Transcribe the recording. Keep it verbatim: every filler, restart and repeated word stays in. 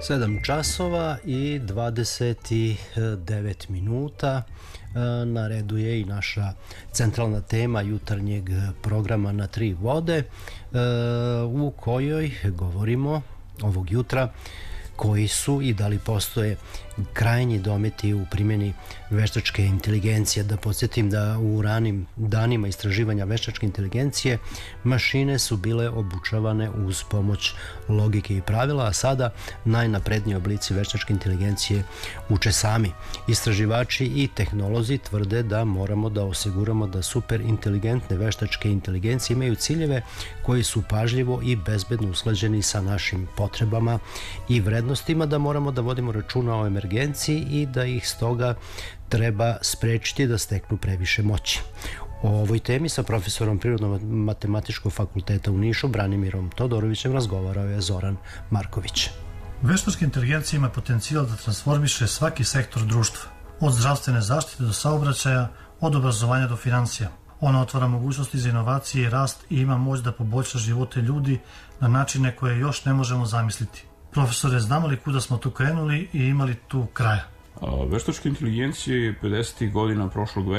sedam časova i dvadeset devet minuta. Na redu je i naša centralna tema jutarnjeg programa Na tri vode, u kojoj govorimo ovog jutra koji su i da li postoje krajnji dometi u primjeni veštačke inteligencije. Da podsjetim da u ranim danima istraživanja veštačke inteligencije mašine su bile obučavane uz pomoć logike i pravila, a sada najnapredniji oblici veštačke inteligencije uče sami. Istraživači i tehnolozi tvrde da moramo da osiguramo da super inteligentne veštačke inteligencije imaju ciljeve koji su pažljivo i bezbedno usklađeni sa našim potrebama i vrednostima, da moramo da vodimo računa o emergenciji i da ih stoga treba sprečiti da steknu previše moći. O ovoj temi sa profesorom Prirodno-matematičkog fakulteta u Nišu, Branimirom Todorovićem, razgovarao je Zoran Marković. Veštačka inteligencija ima potencijal da transformiše svaki sektor društva, od zdravstvene zaštite do saobraćaja, od obrazovanja do financija. Ona otvara mogućnosti za inovacije i rast i ima moć da poboljša živote ljudi na načine koje još ne možemo zamisliti. Profesore, znamo li kuda smo tu krenuli i imali tu kraja? Veštačka inteligencija je pedesetih godina prošlog veka